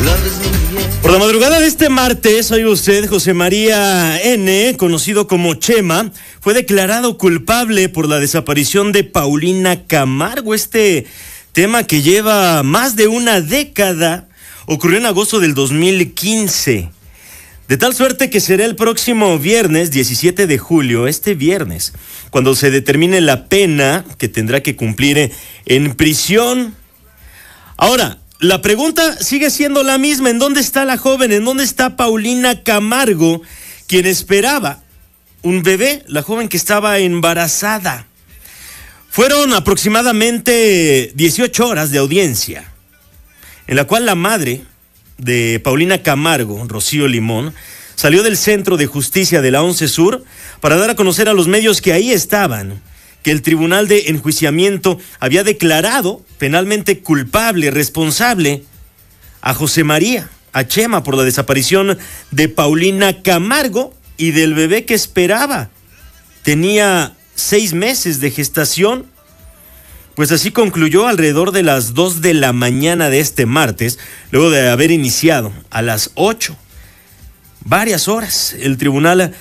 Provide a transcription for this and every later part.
Por la madrugada de este martes, oiga usted, José María N., conocido como Chema, fue declarado culpable por la desaparición de Paulina Camargo. Este tema que lleva más de una década ocurrió en agosto del 2015. De tal suerte que será el próximo viernes, 17 de julio, este viernes, cuando se determine la pena que tendrá que cumplir en prisión. Ahora, la pregunta sigue siendo la misma. ¿En dónde está la joven? ¿En dónde está Paulina Camargo, quien esperaba un bebé? La joven que estaba embarazada. Fueron aproximadamente 18 horas de audiencia, en la cual la madre de Paulina Camargo, Rocío Limón, salió del Centro de Justicia de la 11 Sur para dar a conocer a los medios que ahí estaban que el Tribunal de Enjuiciamiento había declarado penalmente culpable, responsable a José María, a Chema, por la desaparición de Paulina Camargo y del bebé que esperaba. Tenía 6 meses de gestación. Pues así concluyó alrededor de las 2 de la mañana de este martes, luego de haber iniciado a las 8, varias horas. El tribunal,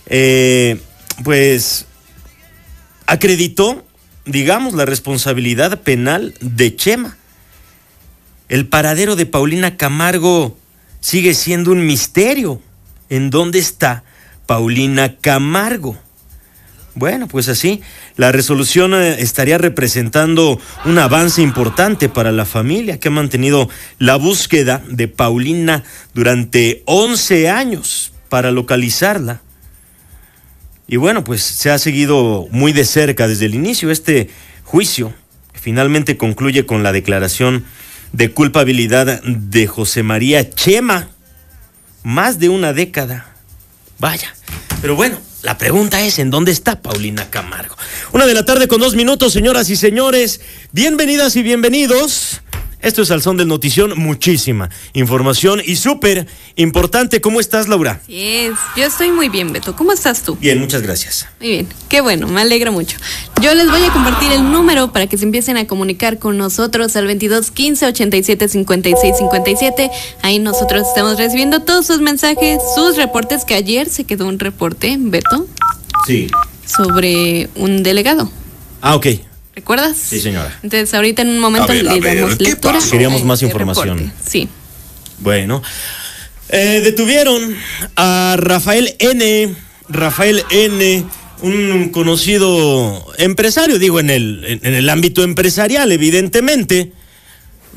pues, acreditó, digamos, la responsabilidad penal de Chema. El paradero de Paulina Camargo sigue siendo un misterio. ¿En dónde está Paulina Camargo? Bueno, pues así, la resolución estaría representando un avance importante para la familia que ha mantenido la búsqueda de Paulina durante 11 años para localizarla. Y bueno, pues se ha seguido muy de cerca desde el inicio. Este juicio finalmente concluye con la declaración de culpabilidad de José María Chema. Más de una década. Vaya, pero bueno, la pregunta es, ¿en dónde está Paulina Camargo? 1:02 p.m, señoras y señores. Bienvenidas y bienvenidos. Esto es Al Son del Notición. Muchísima información y súper importante. ¿Cómo estás, Laura? Sí, yo estoy muy bien, Beto. ¿Cómo estás tú? Bien, muchas gracias. Muy bien, qué bueno, me alegra mucho. Yo les voy a compartir el número para que se empiecen a comunicar con nosotros al 22 15 87 56 57. Ahí nosotros estamos recibiendo todos sus mensajes, sus reportes, que ayer se quedó un reporte, Beto. Sí. Sobre un delegado. Ah, ok. ¿Recuerdas? Sí, señora. Entonces, ahorita en un momento le damos lectura. Queríamos más información. Reporte. Sí. Bueno, detuvieron a Rafael N., un conocido empresario, digo, en el ámbito empresarial, evidentemente,